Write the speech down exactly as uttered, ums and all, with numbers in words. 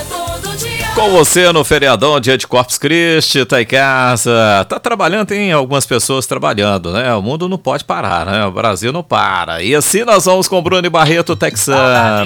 todo dia. Com você no feriadão, dia de Corpus Christi, tá em casa, tá trabalhando, tem algumas pessoas trabalhando, né? O mundo não pode parar, né? O Brasil não para. E assim nós vamos com Bruno e Barreto, texano.